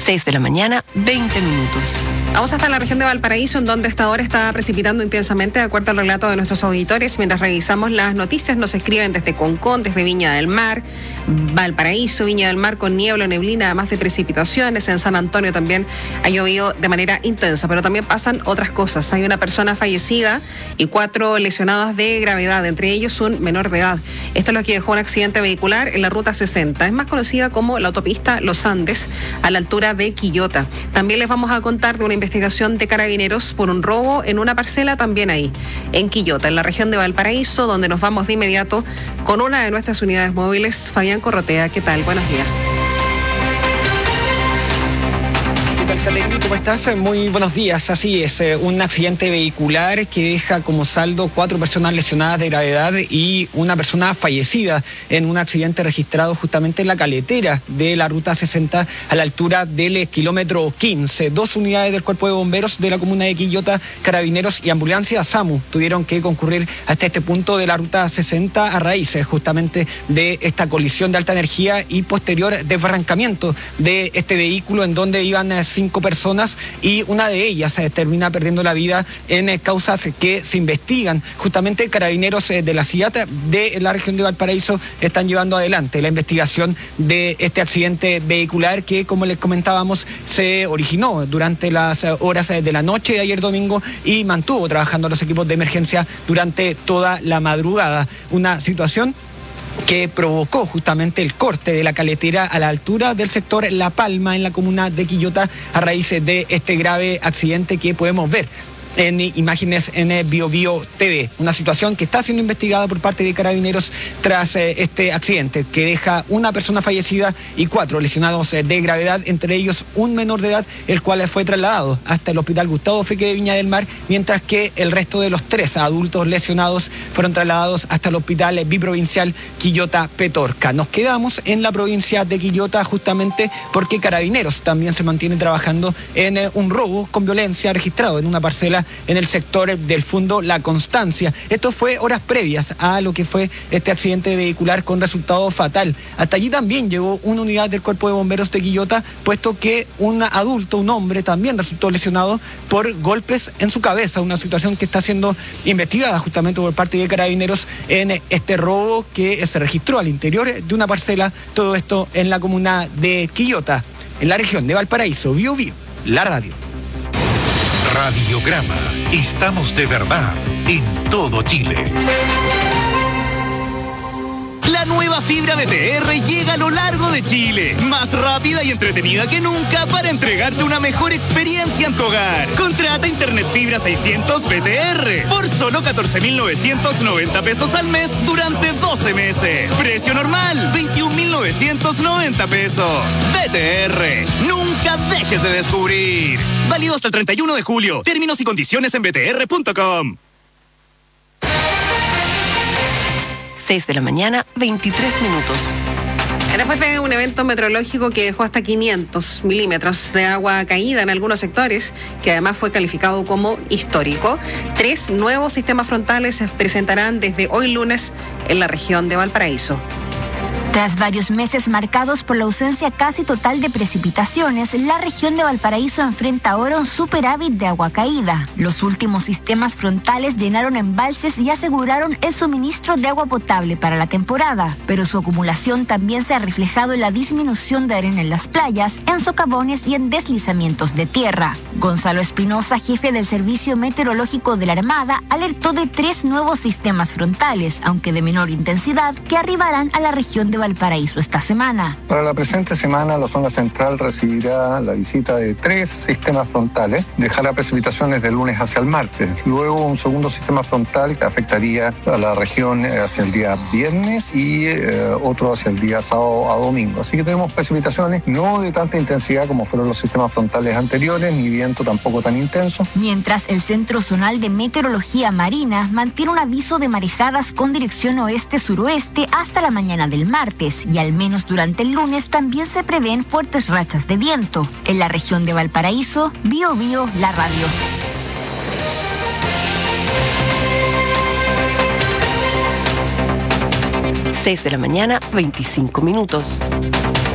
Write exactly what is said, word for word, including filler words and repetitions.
seis de la mañana, veinte minutos. Vamos hasta la región de Valparaíso, en donde esta hora está precipitando intensamente, de acuerdo al relato de nuestros auditores. Mientras revisamos las noticias, nos escriben desde Concón, desde Viña del Mar, Valparaíso, Viña del Mar con niebla, neblina, además de precipitaciones. En San Antonio también ha llovido de manera intensa, pero también pasan otras cosas. Hay una persona fallecida y cuatro lesionadas de gravedad, entre ellos un menor de edad. Esto es lo que dejó un accidente vehicular en la ruta sesenta. Es más conocida como la autopista Los Andes, a la altura de Quillota. También les vamos a contar de una investigación de Carabineros por un robo en una parcela también ahí, en Quillota, en la región de Valparaíso, donde nos vamos de inmediato con una de nuestras unidades móviles. Fabián Corrotea, ¿qué tal? Buenos días. ¿Cómo estás? Muy buenos días. Así es, un accidente vehicular que deja como saldo cuatro personas lesionadas de gravedad y una persona fallecida en un accidente registrado justamente en la caletera de la ruta sesenta a la altura del kilómetro quince. Dos unidades del Cuerpo de Bomberos de la comuna de Quillota, Carabineros y Ambulancia SAMU tuvieron que concurrir hasta este punto de la ruta sesenta a raíz justamente de esta colisión de alta energía y posterior desbarrancamiento de este vehículo, en donde iban cinco personas y una de ellas eh, termina perdiendo la vida en eh, causas que se investigan. Justamente Carabineros eh, de la ciudad de la región de Valparaíso están llevando adelante la investigación de este accidente vehicular que, como les comentábamos, se originó durante las eh, horas eh, de la noche de ayer domingo y mantuvo trabajando los equipos de emergencia durante toda la madrugada. Una situación que provocó justamente el corte de la caletera a la altura del sector La Palma en la comuna de Quillota a raíz de este grave accidente que podemos ver en imágenes en Bio Bio T V. Una situación que está siendo investigada por parte de Carabineros tras eh, este accidente que deja una persona fallecida y cuatro lesionados eh, de gravedad, entre ellos un menor de edad, el cual fue trasladado hasta el Hospital Gustavo Fricke de Viña del Mar, mientras que el resto de los tres adultos lesionados fueron trasladados hasta el Hospital Biprovincial Quillota Petorca. Nos quedamos en la provincia de Quillota justamente porque Carabineros también se mantiene trabajando en eh, un robo con violencia registrado en una parcela en el sector del Fundo La Constancia. Esto fue horas previas a lo que fue este accidente vehicular con resultado fatal. Hasta allí también llegó una unidad del Cuerpo de Bomberos de Quillota, puesto que un adulto, un hombre, también resultó lesionado por golpes en su cabeza, una situación que está siendo investigada justamente por parte de Carabineros en este robo que se registró al interior de una parcela, todo esto en la comuna de Quillota, en la región de Valparaíso. Bio Bio, la radio. Radiograma. Estamos de verdad en todo Chile. La nueva fibra B T R llega a lo largo de Chile, más rápida y entretenida que nunca para entregarte una mejor experiencia en tu hogar. Contrata Internet Fibra seiscientos B T R por solo catorce mil novecientos noventa pesos al mes durante doce meses. Precio normal, veintiún mil novecientos noventa pesos. B T R, nunca dejes de descubrir. Válido hasta el treinta y uno de julio. Términos y condiciones en b t r punto com. seis de la mañana, veintitrés minutos. Después de un evento meteorológico que dejó hasta quinientos milímetros de agua caída en algunos sectores, que además fue calificado como histórico, tres nuevos sistemas frontales se presentarán desde hoy lunes en la región de Valparaíso. Tras varios meses marcados por la ausencia casi total de precipitaciones, la región de Valparaíso enfrenta ahora un superávit de agua caída. Los últimos sistemas frontales llenaron embalses y aseguraron el suministro de agua potable para la temporada, pero su acumulación también se ha reflejado en la disminución de arena en las playas, en socavones y en deslizamientos de tierra. Gonzalo Espinosa, jefe del Servicio Meteorológico de la Armada, alertó de tres nuevos sistemas frontales, aunque de menor intensidad, que arribarán a la región de Valparaíso esta semana. Para la presente semana, la zona central recibirá la visita de tres sistemas frontales. Dejará precipitaciones de lunes hacia el martes. Luego, un segundo sistema frontal que afectaría a la región hacia el día viernes y eh, otro hacia el día sábado a domingo. Así que tenemos precipitaciones no de tanta intensidad como fueron los sistemas frontales anteriores, ni viento tampoco tan intenso. Mientras el Centro Zonal de Meteorología Marina mantiene un aviso de marejadas con dirección oeste-suroeste hasta la mañana del martes. Y al menos durante el lunes también se prevén fuertes rachas de viento. En la región de Valparaíso, Bio Bio, la radio. seis de la mañana, veinticinco minutos.